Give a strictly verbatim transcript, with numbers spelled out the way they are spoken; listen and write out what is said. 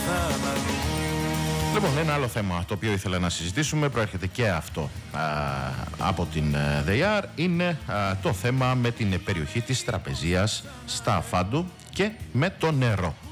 Λοιπόν, ένα άλλο θέμα το οποίο ήθελα να συζητήσουμε, προέρχεται και αυτό α, από την ΔΕΙΑΡ, είναι α, το θέμα με την περιοχή της Τραπεζίας στα Φάντου και με το νερό.